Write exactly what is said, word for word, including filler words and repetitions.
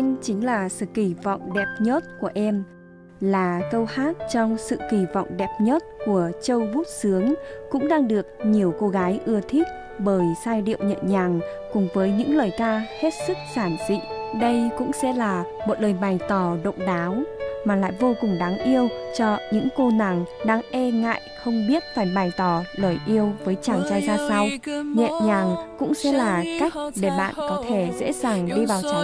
Anh chính là sự kỳ vọng đẹp nhất của em, là câu hát trong sự kỳ vọng đẹp nhất của Châu Bút Sướng, cũng đang được nhiều cô gái ưa thích bởi giai điệu nhẹ nhàng cùng với những lời ca hết sức giản dị. Đây cũng sẽ là một lời bày tỏ độc đáo mà lại vô cùng đáng yêu cho những cô nàng đang e ngại không biết phải bày tỏ lời yêu với chàng trai ra sao. Nhẹ nhàng cũng sẽ là cách để bạn có thể dễ dàng đi vào trái